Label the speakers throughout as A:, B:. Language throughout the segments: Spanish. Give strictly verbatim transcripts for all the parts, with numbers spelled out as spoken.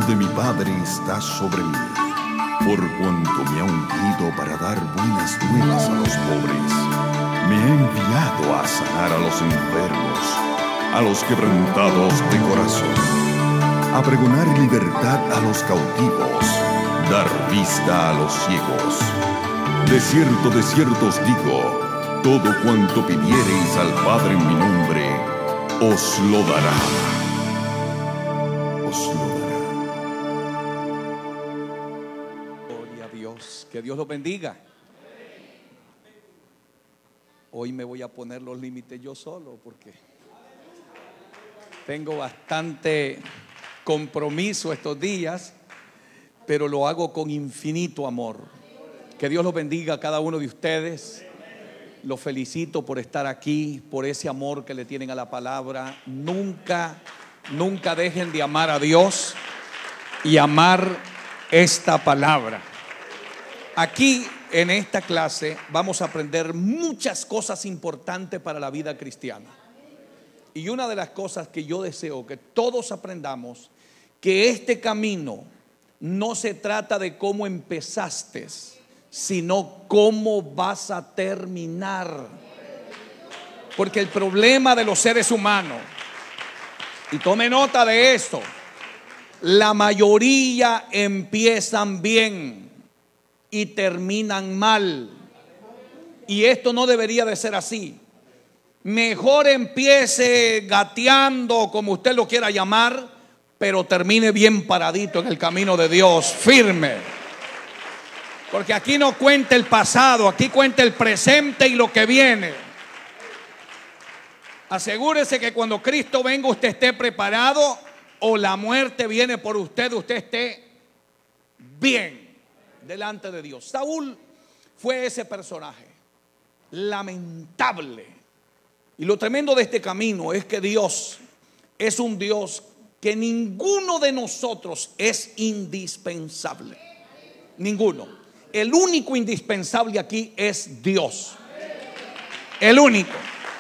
A: de mi Padre está sobre mí, por cuanto me ha ungido para dar buenas nuevas a los pobres. Me ha enviado a sanar a los enfermos, a los quebrantados de corazón, a pregonar libertad a los cautivos, dar vista a los ciegos. De cierto, de cierto os digo, todo cuanto pidiereis al Padre en mi nombre, os lo dará. Os lo dará.
B: Gloria a Dios. Que Dios los bendiga. Hoy me voy a poner los límites yo solo porque tengo bastante compromiso estos días, pero lo hago con infinito amor. Que Dios los bendiga a cada uno de ustedes. Los felicito por estar aquí, por ese amor que le tienen a la palabra. Nunca, nunca dejen de amar a Dios y amar esta palabra. Aquí en esta clase vamos a aprender muchas cosas importantes para la vida cristiana. Y una de las cosas que yo deseo que todos aprendamos, que este camino no se trata de cómo empezaste, sino cómo vas a terminar. Porque el problema de los seres humanos, y tome nota de esto, la mayoría empiezan bien y terminan mal. Y esto no debería de ser así. Mejor empiece gateando, como usted lo quiera llamar, pero termine bien paradito en el camino de Dios, firme. Porque aquí no cuenta el pasado, aquí cuenta el presente y lo que viene. Asegúrese que cuando Cristo venga usted esté preparado, o la muerte viene por usted, usted esté bien delante de Dios. Saúl fue ese personaje lamentable. Y lo tremendo de este camino es que Dios es un Dios que ninguno de nosotros es indispensable. Ninguno. El único indispensable aquí es Dios. El único.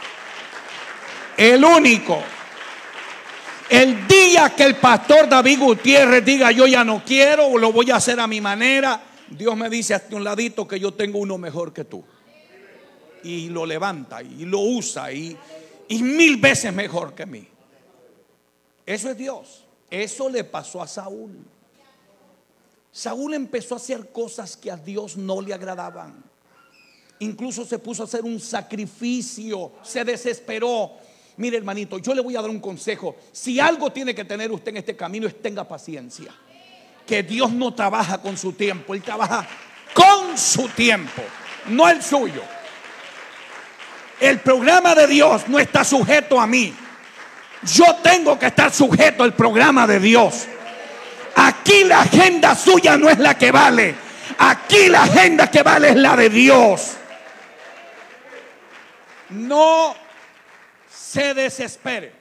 B: El único. El día que el pastor David Gutiérrez diga yo ya no quiero o lo voy a hacer a mi manera, Dios me dice hasta un ladito que yo tengo uno mejor que tú. Y lo levanta y lo usa y, y mil veces mejor que mí. Eso es Dios. Eso le pasó a Saúl. Saúl empezó a hacer cosas que a Dios no le agradaban. Incluso se puso a hacer un sacrificio, se desesperó. Mire, hermanito, yo le voy a dar un consejo. Si algo tiene que tener usted en este camino es tenga paciencia. Que Dios no trabaja con su tiempo, Él trabaja con su tiempo, no el suyo. El programa de Dios no está sujeto a mí. Yo tengo que estar sujeto al programa de Dios. Aquí la agenda suya no es la que vale. Aquí la agenda que vale es la de Dios. No se desespere.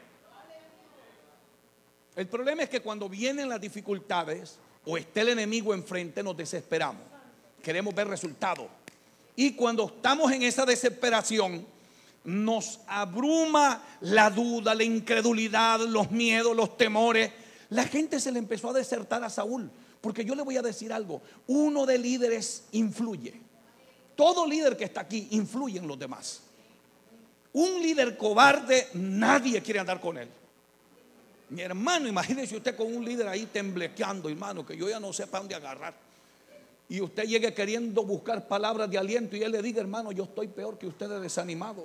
B: El problema es que cuando vienen las dificultades o está el enemigo enfrente, nos desesperamos. Queremos ver resultados. Y cuando estamos en esa desesperación, nos abruma la duda, la incredulidad, los miedos, los temores. La gente se le empezó a desertar a Saúl. Porque yo le voy a decir algo. Uno de líderes influye. Todo líder que está aquí influye en los demás. Un líder cobarde, nadie quiere andar con él. Mi hermano, imagínese usted con un líder ahí temblequeando, hermano, que yo ya no sé para dónde agarrar. Y usted llegue queriendo buscar palabras de aliento y él le diga, hermano, yo estoy peor que usted, desanimado.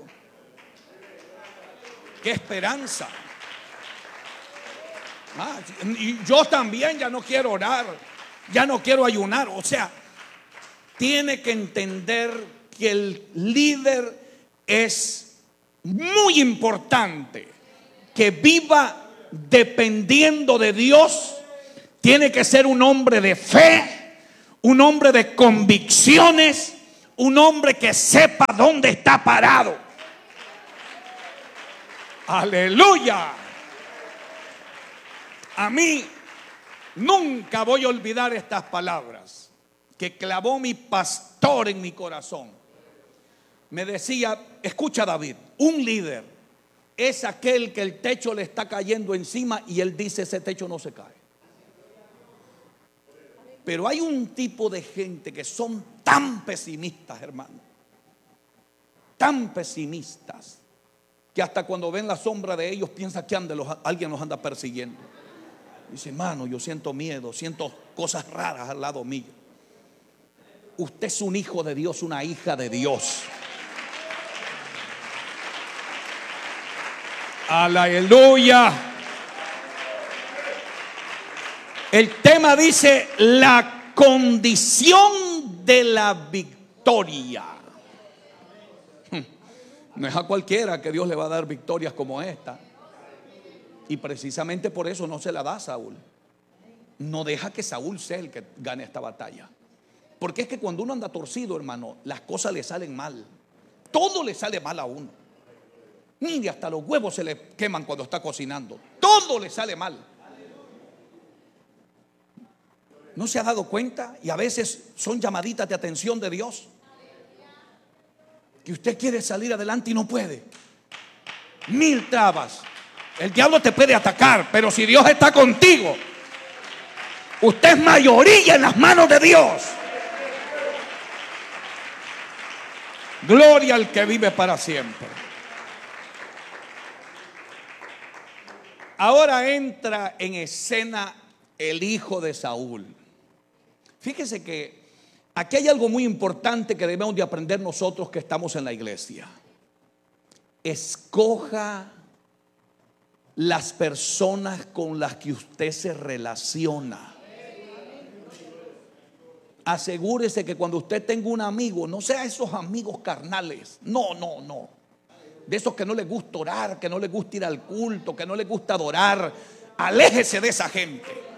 B: ¡Qué esperanza! Ah, y yo también ya no quiero orar, ya no quiero ayunar. O sea, tiene que entender que el líder es muy importante, que viva dependiendo de Dios. Tiene que ser un hombre de fe, un hombre de convicciones, un hombre que sepa dónde está parado. Aleluya. A mí nunca voy a olvidar estas palabras que clavó mi pastor en mi corazón. Me decía, escucha David, un líder es aquel que el techo le está cayendo encima y él dice ese techo no se cae. Pero hay un tipo de gente que son tan pesimistas, hermano, tan pesimistas, que hasta cuando ven la sombra de ellos piensan que ande los, alguien los anda persiguiendo. Dice, hermano, yo siento miedo, siento cosas raras al lado mío. Usted es un hijo de Dios, una hija de Dios. Aleluya. El tema dice la condición de la victoria. No es a cualquiera que Dios le va a dar victorias como esta. Y precisamente por eso no se la da a Saúl. No deja que Saúl sea el que gane esta batalla. Porque es que cuando uno anda torcido, hermano, las cosas le salen mal. Todo le sale mal a uno. Mire, hasta los huevos se le queman cuando está cocinando. Todo le sale mal. ¿No se ha dado cuenta? Y a veces son llamaditas de atención de Dios, que usted quiere salir adelante y no puede. Mil trabas. El diablo te puede atacar, pero si Dios está contigo, usted es mayoría en las manos de Dios. Gloria al que vive para siempre. Ahora entra en escena el hijo de Saúl. Fíjese que aquí hay algo muy importante que debemos de aprender nosotros que estamos en la iglesia. Escoja las personas con las que usted se relaciona. Asegúrese que cuando usted tenga un amigo, no sea esos amigos carnales. No, no, no. De esos que no les gusta orar, que no les gusta ir al culto, que no les gusta adorar. Aléjese de esa gente.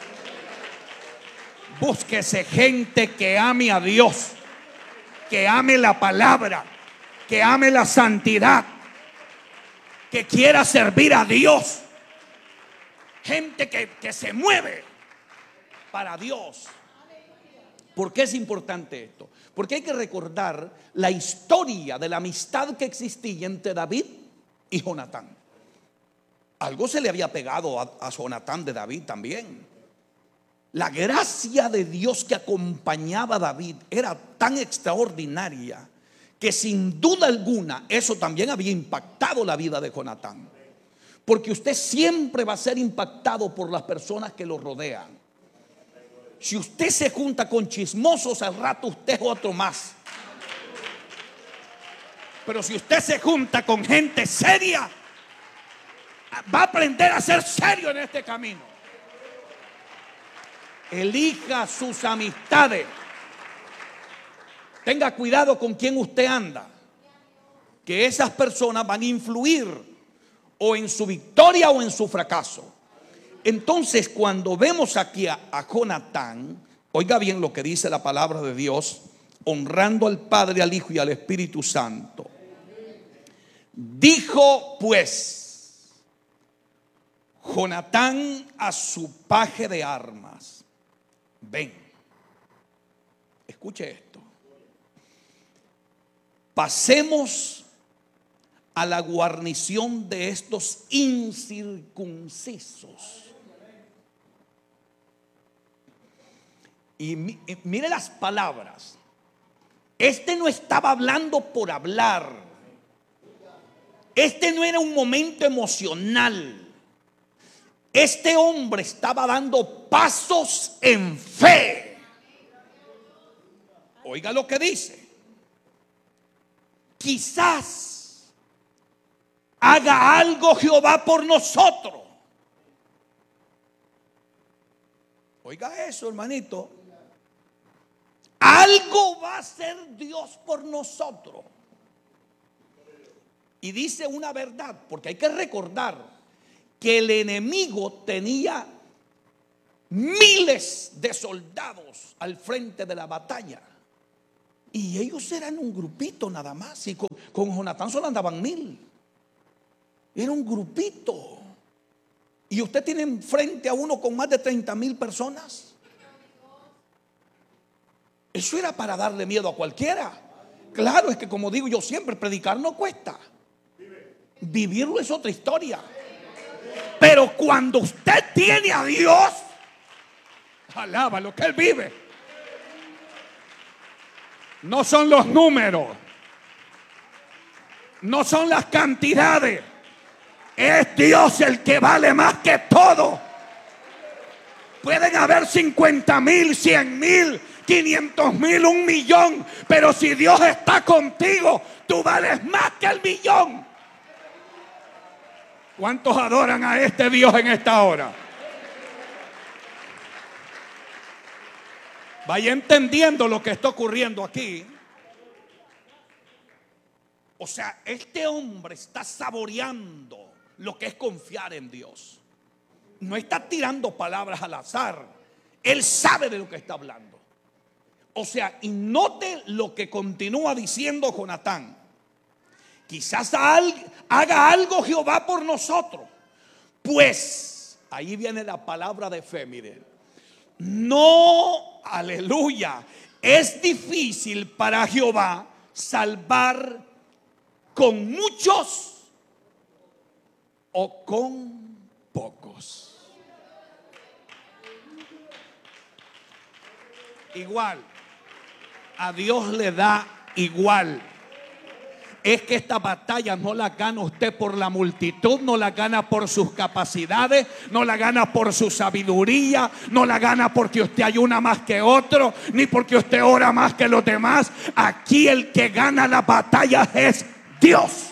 B: Búsquese gente que ame a Dios, que ame la palabra, que ame la santidad, que quiera servir a Dios. Gente que, que se mueve para Dios. ¿Por qué es importante esto? Porque hay que recordar la historia de la amistad que existía entre David y Jonatán. Algo se le había pegado a, a Jonatán de David también. La gracia de Dios que acompañaba a David era tan extraordinaria que sin duda alguna eso también había impactado la vida de Jonatán. Porque usted siempre va a ser impactado por las personas que lo rodean. Si usted se junta con chismosos, al rato usted es otro más. Pero si usted se junta con gente seria, va a aprender a ser serio en este camino. Elija sus amistades. Tenga cuidado con quién usted anda, que esas personas van a influir o en su victoria o en su fracaso. Entonces, cuando vemos aquí a, a Jonatán, oiga bien lo que dice la palabra de Dios, honrando al Padre, al Hijo y al Espíritu Santo. Dijo pues Jonatán a su paje de armas: ven, escuche esto. Pasemos a la guarnición de estos incircuncisos. Y mire las palabras. Este no estaba hablando por hablar. Este no era un momento emocional. Este hombre estaba dando pasos en fe. Oiga lo que dice. Quizás haga algo Jehová por nosotros. Oiga eso, hermanito. Algo va a hacer Dios por nosotros. Y dice una verdad, porque hay que recordar que el enemigo tenía miles de soldados al frente de la batalla. Y ellos eran un grupito nada más. Y con, con Jonatán solo andaban mil. Era un grupito. Y usted tiene frente a uno con más de treinta mil personas. Eso era para darle miedo a cualquiera. Claro, es que como digo yo siempre, predicar no cuesta. Vivirlo es otra historia. Pero cuando usted tiene a Dios, alaba lo que Él vive. No son los números, no son las cantidades. Es Dios el que vale más que todo. Pueden haber cincuenta mil, cien mil, quinientos mil, un millón, pero si Dios está contigo, tú vales más que el millón. ¿Cuántos adoran a este Dios en esta hora? Vaya entendiendo lo que está ocurriendo aquí. O sea, este hombre está saboreando lo que es confiar en Dios. No está tirando palabras al azar. Él sabe de lo que está hablando. O sea, y note lo que continúa diciendo Jonatán. Quizás haga algo Jehová por nosotros. Pues, ahí viene la palabra de fe, miren. No, aleluya, es difícil para Jehová salvar con muchos o con pocos. Igual, a Dios le da igual. Es que esta batalla no la gana usted por la multitud, no la gana por sus capacidades, no la gana por su sabiduría, no la gana porque usted ayuna más que otro, ni porque usted ora más que los demás. Aquí el que gana la batalla es Dios.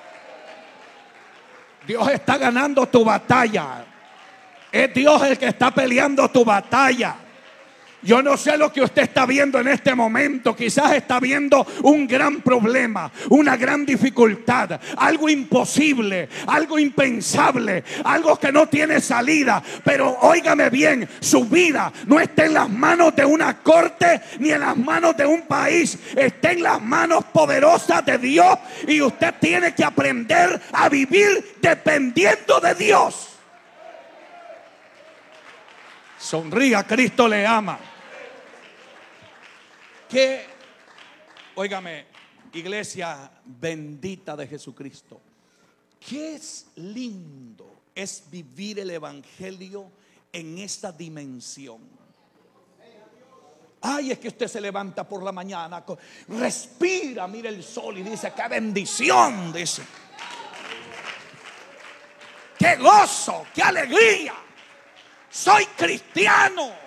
B: Dios está ganando tu batalla. Es Dios el que está peleando tu batalla. Yo no sé lo que usted está viendo en este momento. Quizás está viendo un gran problema, una gran dificultad, algo imposible, algo impensable, algo que no tiene salida. Pero óigame bien, su vida no está en las manos de una corte ni en las manos de un país. Está en las manos poderosas de Dios y usted tiene que aprender a vivir dependiendo de Dios. Sonría, Cristo le ama. Que, óigame, iglesia bendita de Jesucristo, qué es lindo es vivir el evangelio en esta dimensión. Ay, es que usted se levanta por la mañana, respira, mira el sol y dice, qué bendición, dice. Qué gozo, qué alegría. Soy cristiano.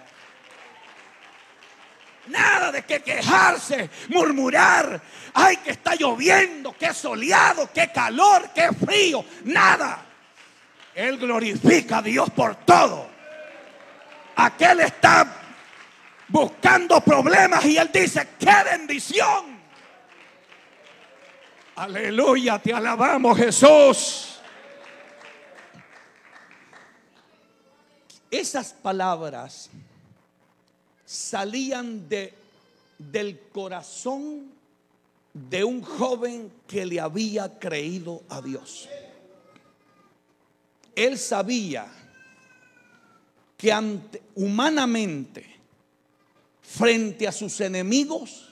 B: Nada de que quejarse, murmurar. Ay, que está lloviendo, que soleado, que calor, que frío. Nada. Él glorifica a Dios por todo. Aquel está buscando problemas y él dice, ¡qué bendición! Aleluya, te alabamos, Jesús. Esas palabras salían de, del corazón de un joven que le había creído a Dios. Él sabía que ante, humanamente, frente a sus enemigos,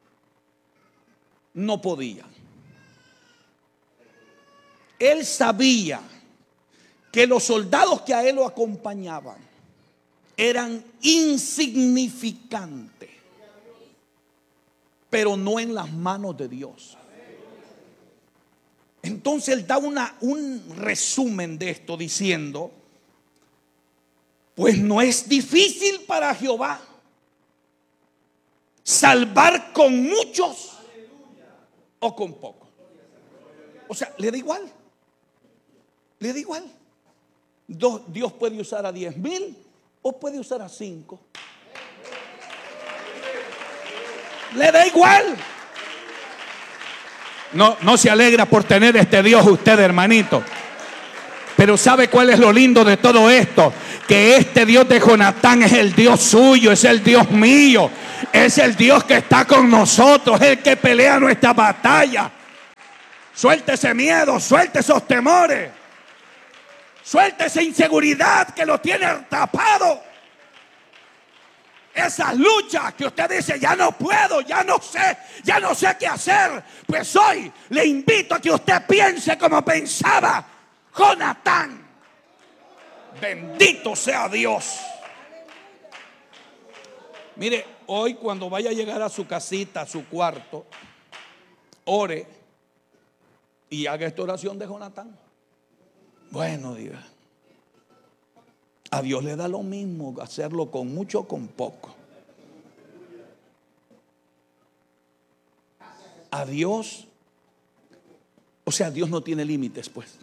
B: no podía. Él sabía que los soldados que a él lo acompañaban eran insignificantes, pero no en las manos de Dios. Entonces él da una, un resumen de esto diciendo, pues no es difícil para Jehová salvar con muchos o con pocos. O sea, le da igual. Le da igual. Dios puede usar a diez mil o puede usar a cinco. Le da igual. No, no se alegra por tener este Dios usted, hermanito. Pero ¿sabe cuál es lo lindo de todo esto? Que este Dios de Jonatán es el Dios suyo, es el Dios mío. Es el Dios que está con nosotros, es el que pelea nuestra batalla. Suelte ese miedo, suelte esos temores. Suelte esa inseguridad que lo tiene tapado. Esas luchas que usted dice, ya no puedo, ya no sé, ya no sé qué hacer. Pues hoy le invito a que usted piense como pensaba Jonatán. Bendito sea Dios. Mire, hoy cuando vaya a llegar a su casita, a su cuarto, ore y haga esta oración de Jonatán. Bueno, diga, a Dios le da lo mismo hacerlo con mucho o con poco. A Dios, o sea, Dios no tiene límites, pues.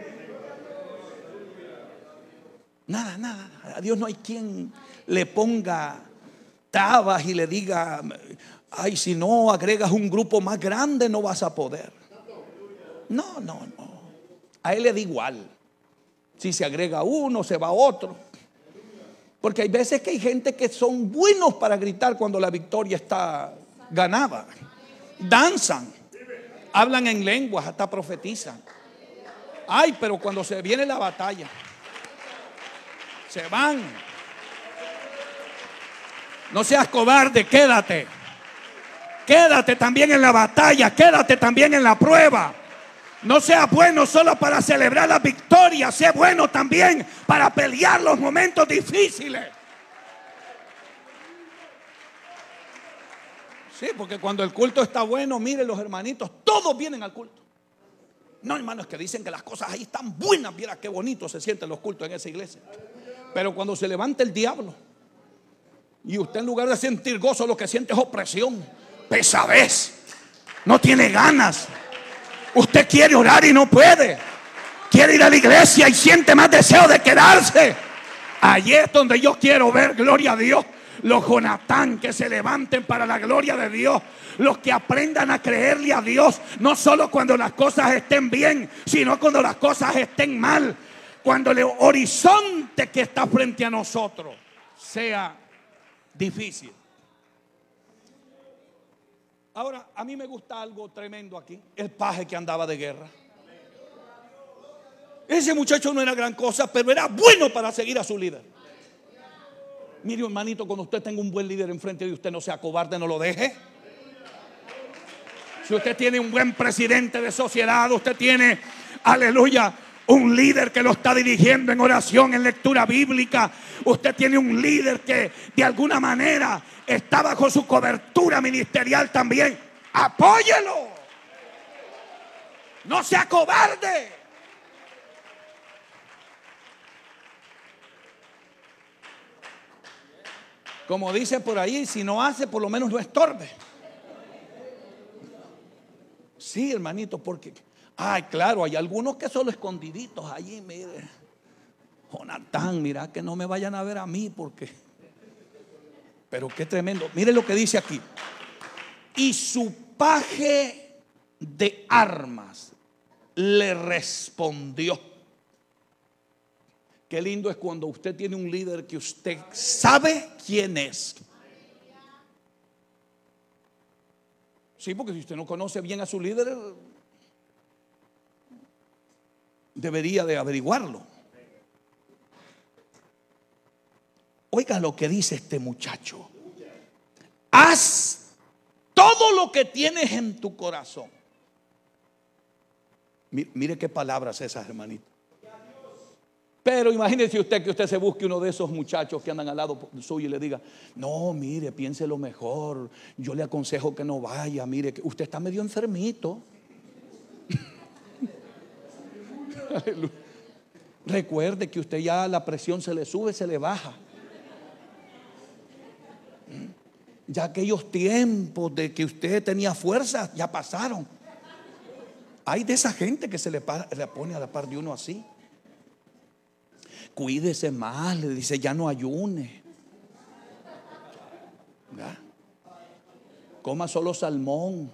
B: Nada, nada, a Dios no hay quien le ponga trabas y le diga, ay, si no agregas un grupo más grande no vas a poder. No, no, no. A Él le da igual. Si se agrega uno, se va otro. Porque hay veces que hay gente que son buenos para gritar cuando la victoria está ganada. Danzan, hablan en lenguas, hasta profetizan. Ay, pero cuando se viene la batalla, se van. No seas cobarde, quédate. Quédate también en la batalla, quédate también en la prueba. No seas bueno solo para celebrar la victoria, sé bueno también para pelear los momentos difíciles. Sí, porque cuando el culto está bueno, miren los hermanitos, todos vienen al culto. No, hermanos, que dicen que las cosas ahí están buenas. Mira qué bonito se sienten los cultos en esa iglesia. Pero cuando se levanta el diablo y usted en lugar de sentir gozo, lo que siente es opresión, pesadez, no tiene ganas. Usted quiere orar y no puede. Quiere ir a la iglesia y siente más deseo de quedarse. Allí es donde yo quiero ver, gloria a Dios, los Jonatán que se levanten para la gloria de Dios. Los que aprendan a creerle a Dios, no solo cuando las cosas estén bien, sino cuando las cosas estén mal. Cuando el horizonte que está frente a nosotros sea difícil. Ahora, a mí me gusta algo tremendo aquí. El paje que andaba de guerra. Ese muchacho no era gran cosa, pero era bueno para seguir a su líder. Mire, hermanito, cuando usted tenga un buen líder enfrente de usted, no sea cobarde, no lo deje. Si usted tiene un buen presidente de sociedad, usted tiene, aleluya, un líder que lo está dirigiendo en oración, en lectura bíblica. Usted tiene un líder que de alguna manera está bajo su cobertura ministerial también. Apóyelo. No sea cobarde. Como dice por ahí, si no hace, por lo menos no estorbe. Sí, hermanito, porque, ay, claro, hay algunos que son escondiditos allí, mire. Jonatán, mira que no me vayan a ver a mí, porque, pero qué tremendo. Mire lo que dice aquí. Y su paje de armas le respondió. Qué lindo es cuando usted tiene un líder que usted sabe quién es. Sí, porque si usted no conoce bien a su líder, debería de averiguarlo. Oiga lo que dice este muchacho. Haz todo lo que tienes en tu corazón. Mire, mire qué palabras esas, hermanito. Pero imagínese usted que usted se busque uno de esos muchachos que andan al lado suyo y le diga, no, mire, piénselo mejor, yo le aconsejo que no vaya, mire, que usted está medio enfermito. Recuerde que usted ya la presión se le sube, se le baja. Ya aquellos tiempos de que usted tenía fuerza ya pasaron. Hay de esa gente que se le, para, le pone a la par de uno así. Cuídese más, le dice, ya no ayune. ¿Ya? Coma solo salmón.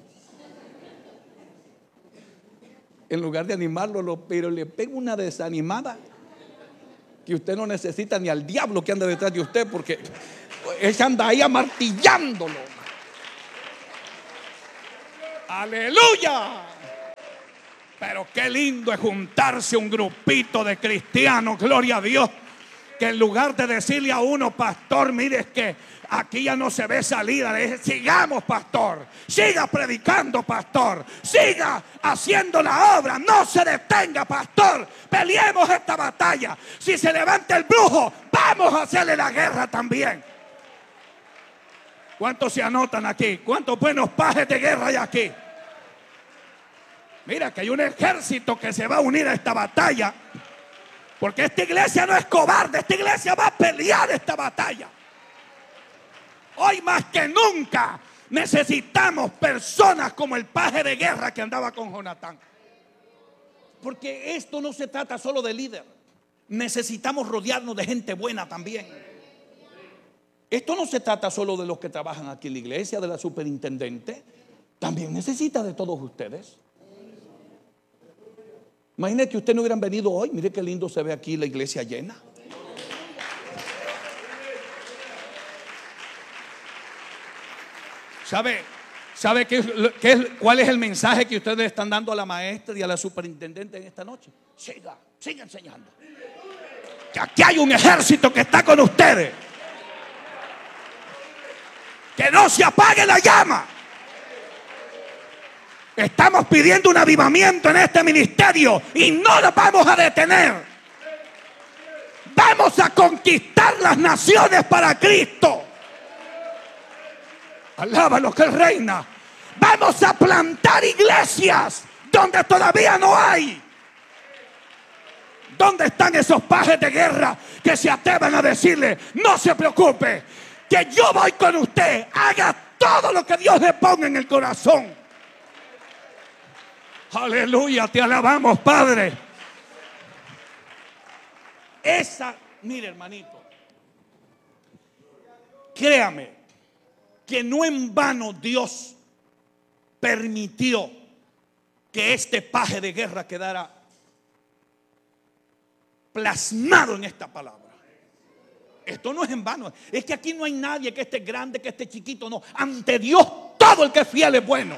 B: En lugar de animarlo, lo, pero le pega una desanimada que usted no necesita ni al diablo que anda detrás de usted, porque ella anda ahí amartillándolo. Aleluya. Pero qué lindo es juntarse un grupito de cristianos, gloria a Dios, que en lugar de decirle a uno, pastor, mire, es que aquí ya no se ve salida, le dice, sigamos, pastor, siga predicando, pastor, siga haciendo la obra, no se detenga, pastor, peleemos esta batalla. Si se levanta el brujo, vamos a hacerle la guerra también. ¿Cuántos se anotan aquí? ¿Cuántos buenos pajes de guerra hay aquí? Mira que hay un ejército que se va a unir a esta batalla. Porque esta iglesia no es cobarde. Esta iglesia va a pelear esta batalla. Hoy más que nunca necesitamos personas como el paje de guerra que andaba con Jonatán. Porque esto no se trata solo de líder. Necesitamos rodearnos de gente buena también. Esto no se trata solo de los que trabajan aquí en la iglesia, de la superintendente. También necesita de todos ustedes. Imagínese que ustedes no hubieran venido hoy. Mire qué lindo se ve aquí la iglesia llena. ¿Sabe, sabe qué, qué es, cuál es el mensaje que ustedes le están dando a la maestra y a la superintendente en esta noche? Siga, siga enseñando. Que aquí hay un ejército que está con ustedes. Que no se apague la llama. Estamos pidiendo un avivamiento en este ministerio y no lo vamos a detener. Vamos a conquistar las naciones para Cristo. Alábalo que Él reina. Vamos a plantar iglesias donde todavía no hay. ¿Dónde están esos pajes de guerra que se atrevan a decirle: no se preocupe, que yo voy con usted, haga todo lo que Dios le ponga en el corazón? Aleluya, te alabamos, Padre. Esa, mire, hermanito, créame que no en vano Dios permitió que este paje de guerra quedara plasmado en esta palabra. Esto no es en vano. Es que aquí no hay nadie que esté grande, que esté chiquito. No, ante Dios todo el que es fiel es bueno.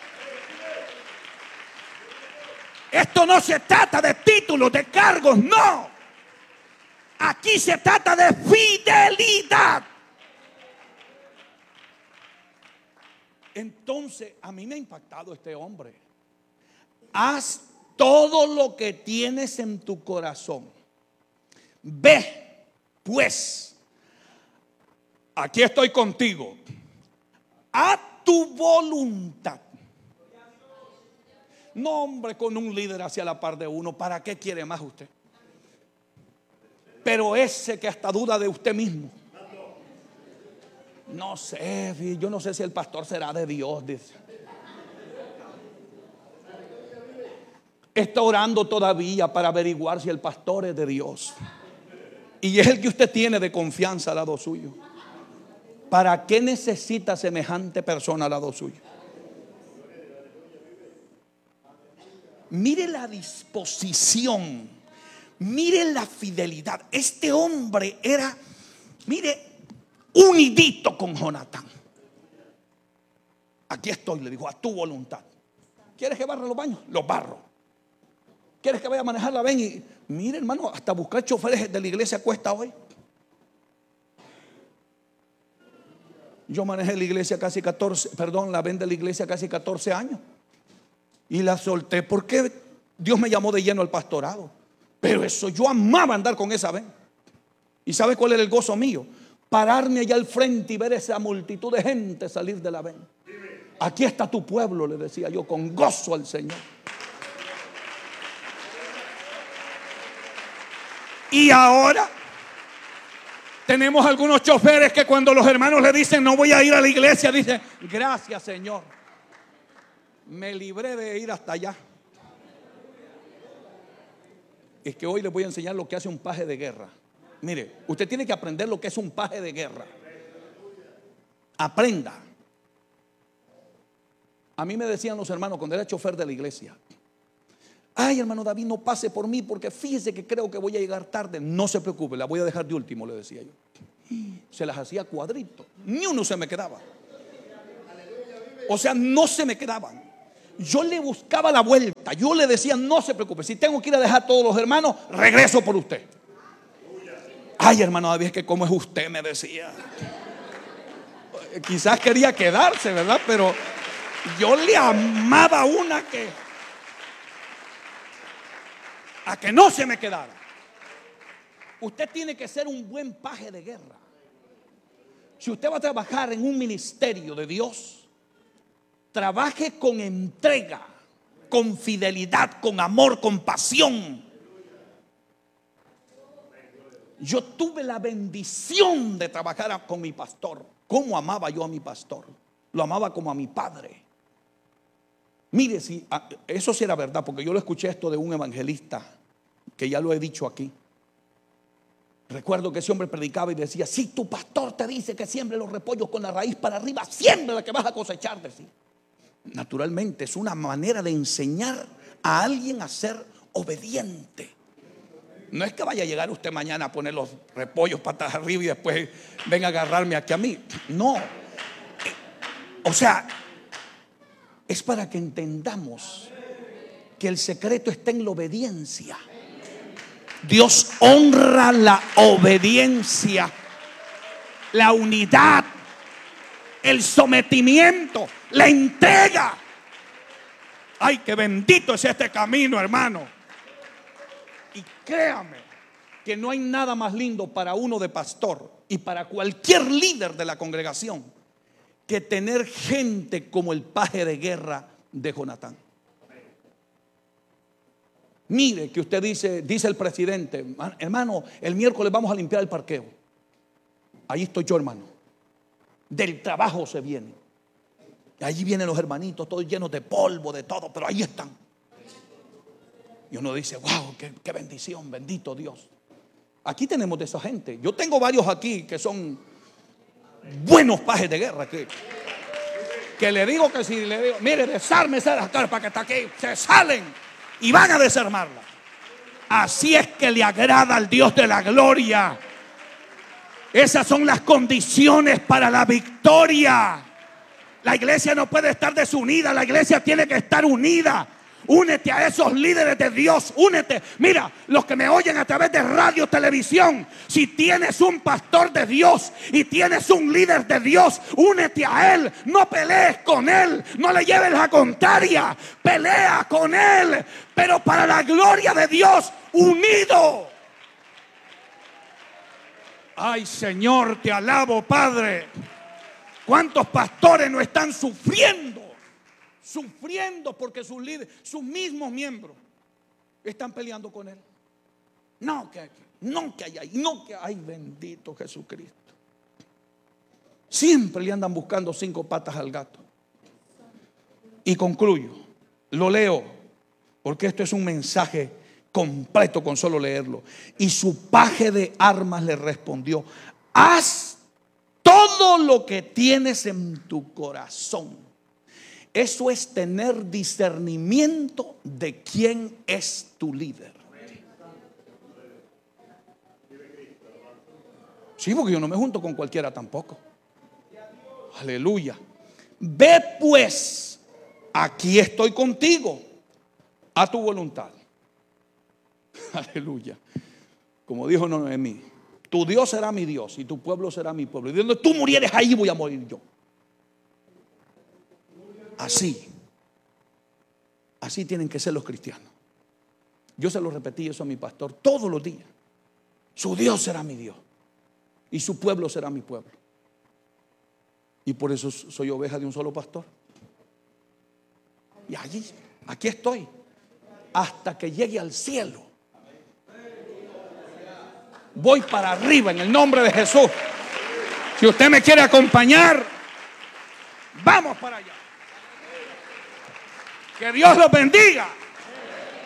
B: Esto no se trata de títulos, de cargos, no. Aquí se trata de fidelidad. Entonces, a mí me ha impactado este hombre. Haz todo lo que tienes en tu corazón. Ve, pues, aquí estoy contigo. A tu voluntad. No, hombre, con un líder hacia la par de uno, ¿para qué quiere más usted? Pero ese que hasta duda de usted mismo. No sé, yo no sé si el pastor será de Dios, dice. Está orando todavía para averiguar si el pastor es de Dios. Y es el que usted tiene de confianza al lado suyo. ¿Para qué necesita semejante persona al lado suyo? Mire la disposición, mire la fidelidad. Este hombre era, mire, unidito con Jonatán. Aquí estoy, le dijo, a tu voluntad. ¿Quieres que barra los baños? Los barro. ¿Quieres que vaya a manejar la ven? Y mire, hermano, hasta buscar choferes de la iglesia cuesta hoy. Yo manejé la iglesia casi catorce, perdón, la ven de la iglesia casi catorce años. Y la solté porque Dios me llamó de lleno al pastorado. Pero eso, yo amaba andar con esa ven. ¿Y sabe cuál era el gozo mío? Pararme allá al frente y ver esa multitud de gente salir de la ven. Aquí está tu pueblo, le decía yo con gozo al Señor. Y ahora tenemos algunos choferes que cuando los hermanos le dicen no voy a ir a la iglesia, dicen gracias, Señor, me libré de ir hasta allá. Es que hoy les voy a enseñar lo que hace un paje de guerra. Mire, usted tiene que aprender lo que es un paje de guerra. Aprenda. A mí me decían los hermanos cuando era chofer de la iglesia: ay, hermano David, no pase por mí porque fíjese que creo que voy a llegar tarde. No se preocupe, la voy a dejar de último, le decía yo. Se las hacía cuadritos, ni uno se me quedaba. O sea, no se me quedaban. Yo le buscaba la vuelta. Yo le decía, no se preocupe, si tengo que ir a dejar a todos los hermanos, regreso por usted. Ay, hermano David, es que como es usted, me decía. Quizás quería quedarse, ¿verdad? Pero yo le amaba una que a que no se me quedara. Usted tiene que ser un buen paje de guerra. Si usted va a trabajar en un ministerio de Dios, trabaje con entrega, con fidelidad, con amor, con pasión. Yo tuve la bendición de trabajar con mi pastor. ¿Cómo amaba yo a mi pastor? Lo amaba como a mi padre. Mire, si eso sí era verdad, porque yo lo escuché esto de un evangelista, que ya lo he dicho aquí. Recuerdo que ese hombre predicaba y decía: si tu pastor te dice que siembre los repollos con la raíz para arriba, siembra la que vas a cosechar de sí. Naturalmente es una manera de enseñar a alguien a ser obediente. No es que vaya a llegar usted mañana a poner los repollos patas arriba y después venga a agarrarme aquí a mí. No. O sea, es para que entendamos que el secreto está en la obediencia. Dios honra la obediencia, la unidad, el sometimiento, la entrega. Ay, qué bendito es este camino, hermano. Y créame que no hay nada más lindo para uno de pastor y para cualquier líder de la congregación que tener gente como el paje de guerra de Jonatán. Mire que usted dice, dice el presidente: hermano, el miércoles vamos a limpiar el parqueo. Ahí estoy yo, hermano. Del trabajo se viene. Allí vienen los hermanitos, todos llenos de polvo, de todo, pero ahí están. Y uno dice: wow, qué, qué bendición, bendito Dios. Aquí tenemos de esa gente. Yo tengo varios aquí que son buenos pajes de guerra. Que, que le digo que si le digo: mire, desármese las carpas que está aquí, se salen y van a desarmarla. Así es que le agrada al Dios de la gloria. Esas son las condiciones para la victoria. La iglesia no puede estar desunida, la iglesia tiene que estar unida. Únete a esos líderes de Dios, únete. Mira, los que me oyen a través de radio, televisión, si tienes un pastor de Dios y tienes un líder de Dios, únete a él. No pelees con él, no le lleves la contraria, pelea con él, pero para la gloria de Dios, unido. Ay, Señor, te alabo, Padre. ¿Cuántos pastores no están sufriendo? Sufriendo porque sus líderes, sus mismos miembros están peleando con él. No que no que hay, no que hay, bendito Jesucristo. Siempre le andan buscando cinco patas al gato. Y concluyo, lo leo, porque esto es un mensaje completo con solo leerlo. Y su paje de armas le respondió: haz todo lo que tienes en tu corazón. Eso es tener discernimiento de quién es tu líder. Sí, porque yo no me junto con cualquiera tampoco. Aleluya. Ve pues, aquí estoy contigo, a tu voluntad. Aleluya. Como dijo Noemí: tu Dios será mi Dios y tu pueblo será mi pueblo. Y donde tú murieres, ahí voy a morir yo. Así, así tienen que ser los cristianos. Yo se lo repetí eso a mi pastor todos los días. Su Dios será mi Dios y su pueblo será mi pueblo. Y por eso soy oveja de un solo pastor. Y allí, aquí estoy, hasta que llegue al cielo. Voy para arriba en el nombre de Jesús. Si usted me quiere acompañar, vamos para allá. Que Dios los bendiga.